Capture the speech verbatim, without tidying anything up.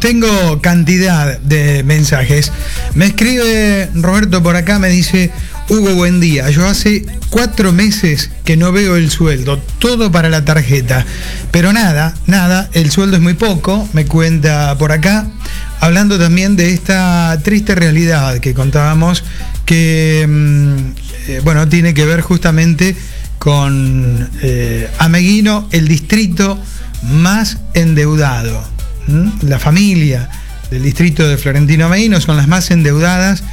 Tengo cantidad de mensajes. Me escribe Roberto por acá, me dice: Hugo, buen día. Yo hace cuatro meses que no veo el sueldo, todo para la tarjeta. Pero nada, nada, el sueldo es muy poco, me cuenta por acá. Hablando también de esta triste realidad que contábamos, que, eh, bueno, tiene que ver justamente con eh, Ameguino, el distrito más endeudado. La familia del distrito de Florentino Ameguino son las más endeudadas